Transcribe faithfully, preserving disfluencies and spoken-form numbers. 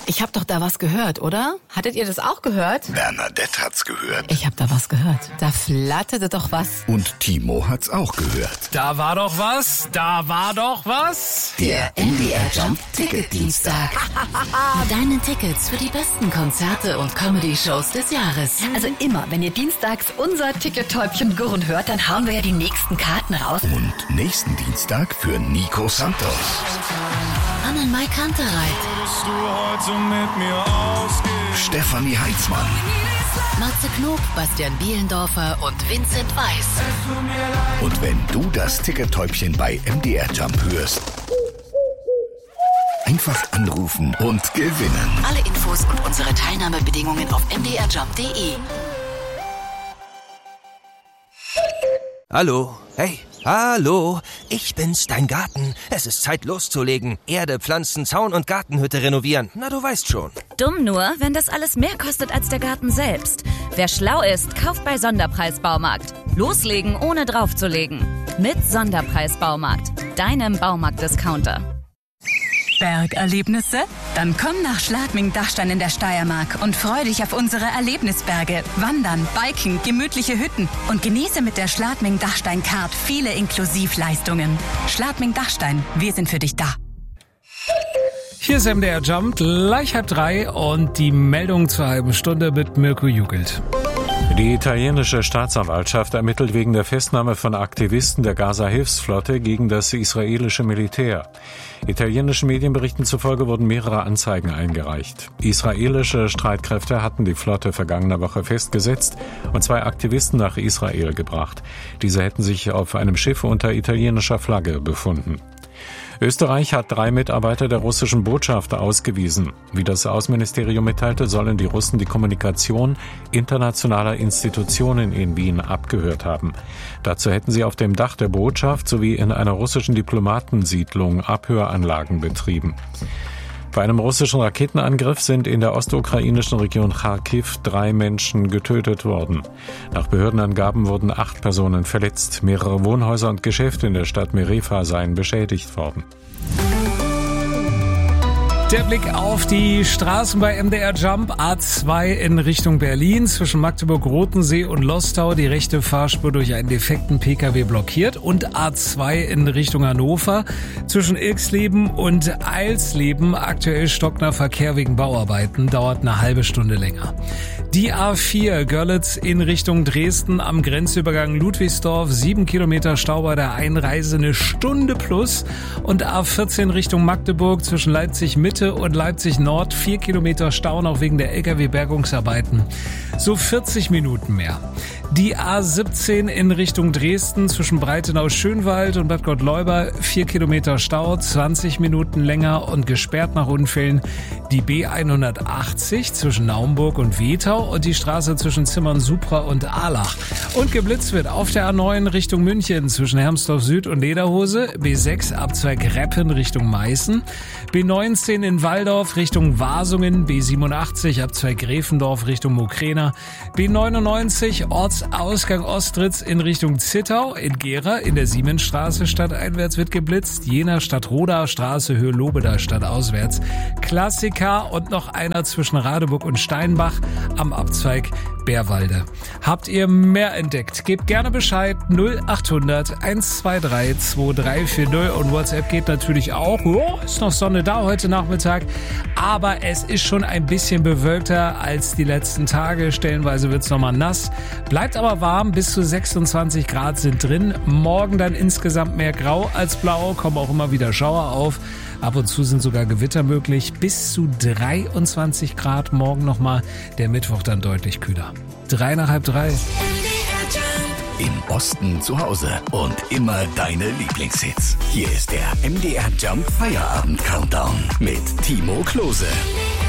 Ich hab doch da was gehört, oder? Hattet ihr das auch gehört? Bernadette hat's gehört. Ich hab da was gehört. Da flatterte doch was. Und Timo hat's auch gehört. Da war doch was, da war doch was. Der M D R Jump Ticket-Dienstag. Deine Tickets für die besten Konzerte und Comedy-Shows des Jahres. Also immer, wenn ihr dienstags unser Ticket-Täubchen gurren hört, dann hauen wir ja die nächsten Karten raus. Und nächsten Dienstag für Nico Santos. Annenmai Kantereit. Stefanie Heitzmann. Matze Knob, Bastian Bielendorfer und Vincent Weiss. Und wenn du das Ticket-Täubchen bei M D R Jump hörst, einfach anrufen und gewinnen. Alle Infos und unsere Teilnahmebedingungen auf m d r jump punkt d e. Hallo, hey, hallo, ich bin's, dein Garten. Es ist Zeit loszulegen. Erde, Pflanzen, Zaun und Gartenhütte renovieren. Na, du weißt schon. Dumm nur, wenn das alles mehr kostet als der Garten selbst. Wer schlau ist, kauft bei Sonderpreis Baumarkt. Loslegen, ohne draufzulegen. Mit Sonderpreis Baumarkt, deinem Baumarkt-Discounter. Bergerlebnisse? Dann komm nach Schladming-Dachstein in der Steiermark und freu dich auf unsere Erlebnisberge. Wandern, Biken, gemütliche Hütten und genieße mit der Schladming-Dachstein-Card viele Inklusivleistungen. Schladming-Dachstein, wir sind für dich da. Hier ist M D R Jump, gleich halb drei und die Meldung zur halben Stunde mit Mirko Jugelt. Die italienische Staatsanwaltschaft ermittelt wegen der Festnahme von Aktivisten der Gaza-Hilfsflotte gegen das israelische Militär. Italienischen Medienberichten zufolge wurden mehrere Anzeigen eingereicht. Israelische Streitkräfte hatten die Flotte vergangene Woche festgesetzt und zwei Aktivisten nach Israel gebracht. Diese hätten sich auf einem Schiff unter italienischer Flagge befunden. Österreich hat drei Mitarbeiter der russischen Botschaft ausgewiesen. Wie das Außenministerium mitteilte, sollen die Russen die Kommunikation internationaler Institutionen in Wien abgehört haben. Dazu hätten sie auf dem Dach der Botschaft sowie in einer russischen Diplomatensiedlung Abhöranlagen betrieben. Bei einem russischen Raketenangriff sind in der ostukrainischen Region Charkiw drei Menschen getötet worden. Nach Behördenangaben wurden acht Personen verletzt. Mehrere Wohnhäuser und Geschäfte in der Stadt Merefa seien beschädigt worden. Der Blick auf die Straßen bei M D R Jump. A zwei in Richtung Berlin zwischen Magdeburg-Rotensee und Lostau. Die rechte Fahrspur durch einen defekten P K W blockiert. Und A zwei in Richtung Hannover zwischen Ilksleben und Eilsleben. Aktuell stockender Verkehr wegen Bauarbeiten. Dauert eine halbe Stunde länger. Die A vier Görlitz in Richtung Dresden am Grenzübergang Ludwigsdorf. Sieben Kilometer Stau bei der Einreise, eine Stunde plus. Und A vierzehn Richtung Magdeburg zwischen Leipzig Mitte und Leipzig Nord. Vier Kilometer Stau noch wegen der L K W-Bergungsarbeiten. So vierzig Minuten mehr. Die A siebzehn in Richtung Dresden zwischen Breitenau-Schönwald und Bad Gottleuba. Vier Kilometer Stau, zwanzig Minuten länger und gesperrt nach Unfällen. Die B hundertachtzig zwischen Naumburg und Wetau und die Straße zwischen Zimmern-Supra und Ahlach. Und geblitzt wird auf der A neun Richtung München zwischen Hermsdorf Süd und Lederhose. B sechs Abzweig Reppen Richtung Meißen. B neunzehn in Walldorf Richtung Wasungen. B siebenundachtzig Abzweig Gräfendorf Richtung Mokrena. B neunundneunzig Ortsausgang Ostritz in Richtung Zittau. In Gera in der Siemensstraße stadteinwärts wird geblitzt. Jena Stadtroda Straße Höhe Lobeda stadtauswärts. Klassiker und noch einer zwischen Radeburg und Steinbach am Abzweig Bärwalde. Habt ihr mehr entdeckt? Gebt gerne Bescheid. null acht hundert eins zwei drei zwei drei vier null und WhatsApp geht natürlich auch. Oh, ist noch Sonne da heute Nachmittag, aber es ist schon ein bisschen bewölkter als die letzten Tage. Stellenweise wird's nochmal nass. Bleibt aber warm, bis zu sechsundzwanzig Grad sind drin. Morgen dann insgesamt mehr grau als blau, kommen auch immer wieder Schauer auf. Ab und zu sind sogar Gewitter möglich. Bis zu dreiundzwanzig Grad morgen nochmal. Der Mittwoch dann deutlich kühler. Drei nach halb drei. Im Osten zu Hause und immer deine Lieblingshits. Hier ist der M D R Jump Feierabend Countdown mit Timo Klose.